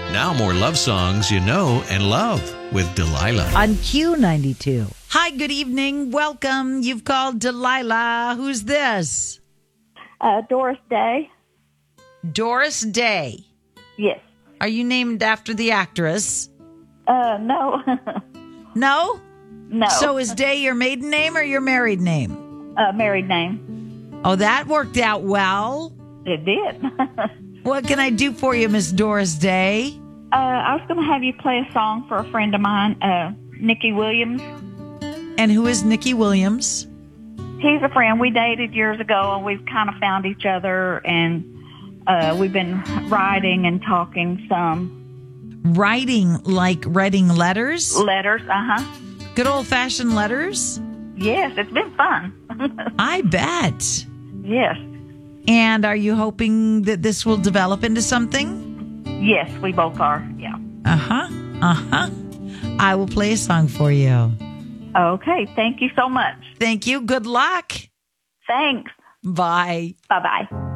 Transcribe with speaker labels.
Speaker 1: Now more love songs you know and love with Delilah.
Speaker 2: On Q92. Hi, good evening. Welcome. You've called Delilah. Who's this?
Speaker 3: Doris Day.
Speaker 2: Doris Day.
Speaker 3: Yes.
Speaker 2: Are you named after the actress?
Speaker 3: No.
Speaker 2: No?
Speaker 3: No.
Speaker 2: So is Day your maiden name or your married name?
Speaker 3: Married name.
Speaker 2: Oh, that worked out well.
Speaker 3: It did.
Speaker 2: What can I do for you, Miss Doris Day?
Speaker 3: I was going to have you play a song for a friend of mine, Nikki Williams.
Speaker 2: And who is Nikki Williams?
Speaker 3: He's a friend. We dated years ago, and we've kind of found each other, and we've been writing and talking some.
Speaker 2: Writing, like writing letters?
Speaker 3: Letters, uh-huh.
Speaker 2: Good old-fashioned letters?
Speaker 3: Yes, it's been fun.
Speaker 2: I bet.
Speaker 3: Yes.
Speaker 2: And are you hoping that this will develop into something?
Speaker 3: Yes, we both are, yeah.
Speaker 2: Uh-huh. I will play a song for you.
Speaker 3: Okay, thank you so much.
Speaker 2: Thank you. Good luck.
Speaker 3: Thanks.
Speaker 2: Bye.
Speaker 3: Bye-bye.